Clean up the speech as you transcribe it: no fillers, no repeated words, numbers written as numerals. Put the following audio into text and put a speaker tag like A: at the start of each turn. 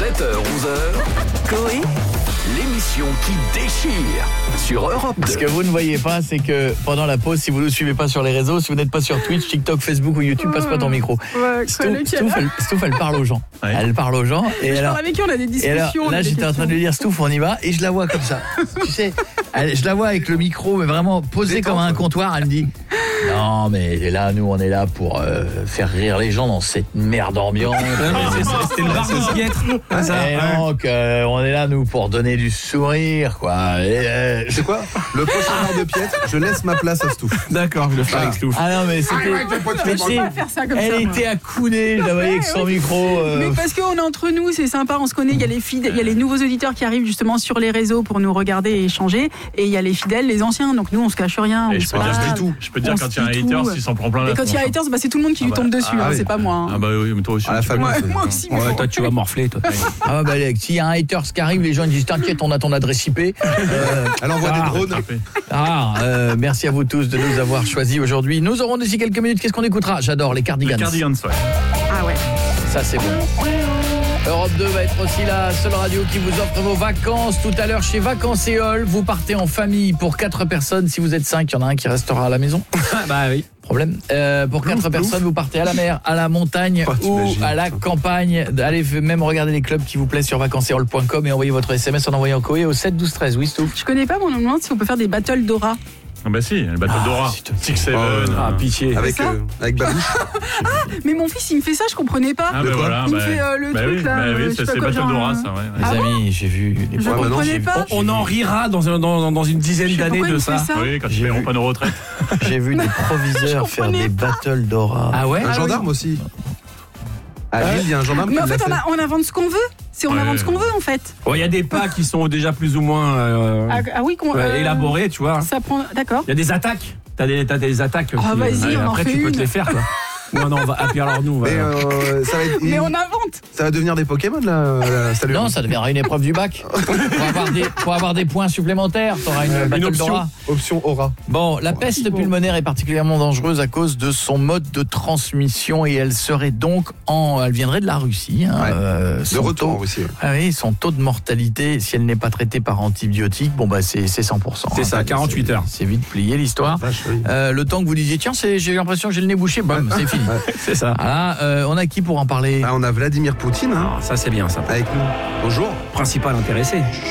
A: 7h-11h,
B: Coé,
A: l'émission qui déchire sur Europe 2.
C: Ce que vous ne voyez pas, c'est que pendant la pause, si vous ne nous suivez pas sur les réseaux, si vous n'êtes pas sur Twitch, TikTok, Facebook ou YouTube, passe pas ton micro. Stouff, elle parle aux gens.
D: Ouais.
C: Elle parle aux gens. Et
B: je
C: alors,
B: parle avec qui on a des
C: et alors,
B: discussions.
C: là, j'étais en train de lui dire Stouff, on y va, et je la vois comme ça. Tu sais, je la vois avec le micro, mais vraiment posé comme un comptoir. Elle me dit non, mais là, nous, on est là pour faire rire les gens dans cette merde ambiante.
D: C'était le bar de Piètre.
C: Et donc, on est là, nous, pour donner du sourire, quoi. Et,
E: C'est quoi? Le prochain bar de Piètre, je laisse ma place à Stouff.
D: D'accord, je le fais avec Stouff.
C: ah non, mais c'était.
B: Mais je peux pas faire ça comme
C: Elle
B: ça. moi.
C: était accoudée, je la voyais avec son micro.
B: Mais parce qu'on est entre nous, c'est sympa, on se connaît. Il y a les fidèles, il y a les nouveaux auditeurs qui arrivent justement sur les réseaux pour nous regarder et échanger. Et il y a les fidèles, les anciens. Donc nous, on se cache rien.
D: Et
B: on
D: je
B: se
D: peux dire
B: parle.
D: tout. Je peux dire
B: On
D: quand
B: se
D: il y a un
B: dit
D: hater,
B: tout.
D: s'il s'en prend plein la
B: Et quand il y a
D: tronche.
B: haters, bah, c'est tout le monde qui lui tombe dessus.
E: Ah
B: hein,
E: oui.
B: c'est pas moi. hein.
D: Ah bah oui, mais toi aussi.
E: À la
D: tu peux.
E: famille.
B: Moi aussi. mais
D: Ouais,
B: bon.
D: toi tu vas morfler toi.
C: Ah bah, s'il y a un haters qui arrive, les gens ils disent t'inquiète, on a ton adresse IP.
E: Elle envoie des drones.
C: Merci à vous tous de nous avoir choisis aujourd'hui. Nous aurons d'ici quelques minutes, qu'est-ce qu'on écoutera? J'adore les Cardigans.
D: Les Cardigans, ouais.
B: Ah ouais.
C: Ça c'est bon. Europe 2 va être aussi la seule radio qui vous offre vos vacances. Tout à l'heure chez Vacancéole, vous partez en famille pour 4 personnes. Si vous êtes 5, il y en a un qui restera à la maison.
D: Bah oui.
C: Problème. Pour 4 personnes, vous partez à la mer, à la montagne ou
E: t'imagines.
C: à la campagne. Allez même regarder les clubs qui vous plaisent sur vacancéole.com et envoyez votre SMS en envoyant Coé au 7 12 13. Oui, Stouff.
B: Je connais pas, mais on me demande si on peut faire des battles d'aura.
D: Ah bah si, le bateau d'Ora.
C: s'il te plaît.
D: 6-7.
C: pitié.
E: Avec
B: ça
E: Babouche.
B: Mais mon fils, il me fait ça, je comprenais pas.
D: Ah bah voilà.
B: Il me fait le
D: bah
B: truc,
D: oui,
B: là,
D: bah
B: je
D: oui,
B: sais
D: ça
B: pas
D: c'est
B: quoi,
D: Battle
B: genre,
D: d'Ora ça, ouais.
C: Les
B: Ah
C: amis, j'ai vu les
B: Je
E: maintenant,
B: comprenais pas.
D: On en rira dans une dizaine
B: Je sais
D: d'années
B: pourquoi
D: de
B: il fait
D: ça.
B: ça.
D: Oui, quand ils
C: J'ai
D: paieront
C: vu.
D: pas nos retraites.
C: J'ai vu des proviseurs faire
B: comprenais
C: des battles d'aura.
D: Ah ouais.
E: Un gendarme aussi. À Lille, il y a un gendarme qui
B: Mais en
E: l'a
B: fait,
E: fait.
B: on invente ce qu'on veut. On
D: Ouais.
B: invente ce qu'on veut, en fait.
D: Il y a des pas qui sont déjà plus ou moins
B: Ah oui,
D: élaborés, tu vois.
B: Ça prend. D'accord.
D: Il y a des attaques. T'as des attaques.
B: Ah,
D: qui,
B: vas-y, on en
D: après
B: fait
D: tu peux
B: une.
D: te les faire quoi. Non, on va. Ah, puis alors nous, on va.
E: Mais ça va être-
B: Mais on invente.
E: ça va devenir des Pokémon là. Salut.
C: Non, ça deviendra une épreuve du bac. Pour avoir des points supplémentaires, t'auras une battle
D: option.
C: d'aura.
E: Option Aura.
C: Bon, la peste pulmonaire est particulièrement dangereuse à cause de son mode de transmission et elle serait donc elle viendrait de la Russie. Hein,
E: Ouais. De
C: son
E: retour
C: taux-
E: aussi. Ouais.
C: Ah oui, son taux de mortalité, si elle n'est pas traitée par antibiotiques, bon bah c'est 100%.
D: C'est ça, 48 heures.
C: C'est vite plié l'histoire.
E: Vache, oui.
C: Le temps que vous disiez tiens, j'ai l'impression que j'ai le nez bouché, bam, c'est fini.
D: C'est ça.
C: Voilà, on a qui pour en parler?
E: Ah, on a Vladimir Poutine hein,
D: Ça c'est bien ça.
E: avec nous. Bonjour.
D: Principal intéressé.